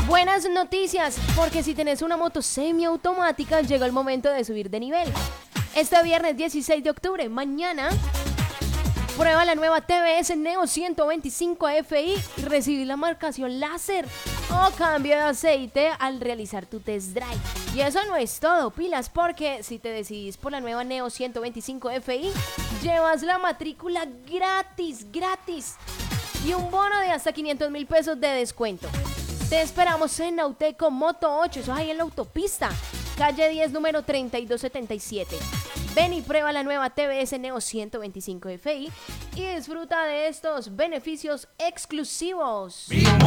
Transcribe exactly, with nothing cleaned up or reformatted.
Buenas noticias, porque si tenés una moto semiautomática, llega el momento de subir de nivel. Este viernes dieciséis de octubre, mañana, prueba la nueva T V S Neo ciento veinticinco F I y recibir la marcación láser o cambio de aceite al realizar tu test drive. Y eso no es todo, pilas, porque si te decidís por la nueva Neo ciento veinticinco F I, llevas la matrícula gratis, gratis, y un bono de hasta quinientos mil pesos de descuento. Te esperamos en Nauteco Moto ocho, eso es ahí en la autopista, calle diez, número treinta y dos setenta y siete. Ven y prueba la nueva T V S Neo ciento veinticinco F I y disfruta de estos beneficios exclusivos.